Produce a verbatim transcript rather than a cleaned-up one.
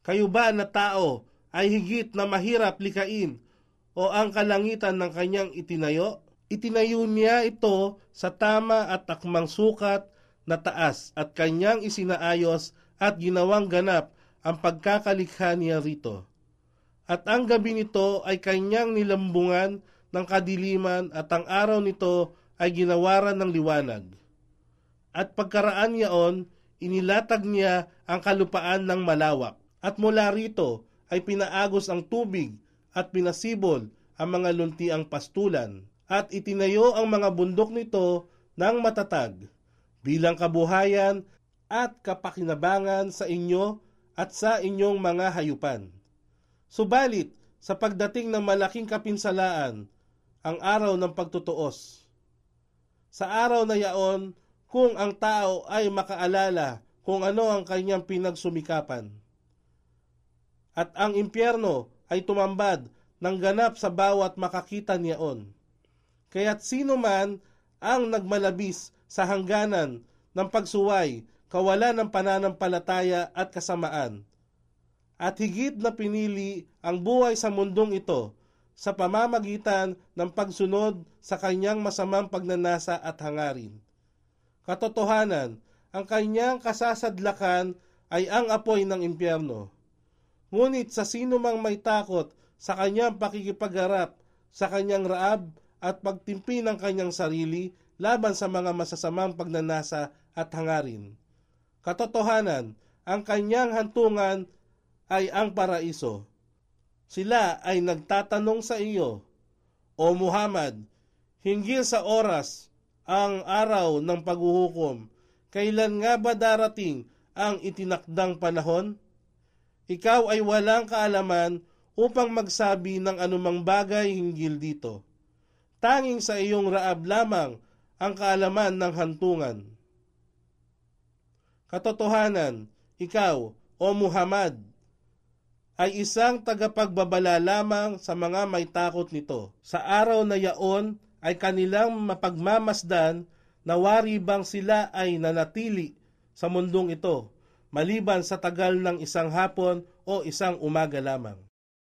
Kayo ba na tao ay higit na mahirap likain o ang kalangitan ng kanyang itinayo? Itinayo niya ito sa tama at akmang sukat na taas at kanyang isinaayos at ginawang ganap ang pagkakalikha niya rito. At ang gabi nito ay kanyang nilambungan ng kadiliman at ang araw nito ay ginawaran ng liwanag. At pagkaraan niyaon, inilatag niya ang kalupaan ng malawak. At mula rito ay pinaagos ang tubig at pinasibol ang mga luntiang pastulan. At itinayo ang mga bundok nito ng matatag bilang kabuhayan at kapakinabangan sa inyo at sa inyong mga hayupan. Subalit, sa pagdating ng malaking kapinsalaan, ang araw ng pagtutuos. Sa araw na yaon, kung ang tao ay makaalala kung ano ang kanyang pinagsumikapan. At ang impyerno ay tumambad ng ganap sa bawat makakita niyaon. Kaya't sino man ang nagmalabis sa hangganan ng pagsuway, kawalan ng pananampalataya at kasamaan, at higit na pinili ang buhay sa mundong ito sa pamamagitan ng pagsunod sa kanyang masamang pagnanasa at hangarin. Katotohanan, ang kanyang kasasadlakan ay ang apoy ng impyerno. Ngunit sa sino mang may takot sa kanyang pakikipagharap sa kanyang raab at pagtimpi ng kanyang sarili laban sa mga masasamang pagnanasa at hangarin. Katotohanan, ang kanyang hantungan ay ang paraiso. Sila ay nagtatanong sa iyo, O Muhammad, hinggil sa oras, ang araw ng paghuhukom, kailan nga ba darating ang itinakdang panahon? Ikaw ay walang kaalaman upang magsabi ng anumang bagay hinggil dito. Tanging sa iyong raab lamang ang kaalaman ng hantungan. Katotohanan, ikaw, O Muhammad, ay isang tagapagbabala lamang sa mga may takot nito. Sa araw na yaon ay kanilang mapagmamasdan na wari bang sila ay nanatili sa mundong ito, maliban sa tagal ng isang hapon o isang umaga lamang.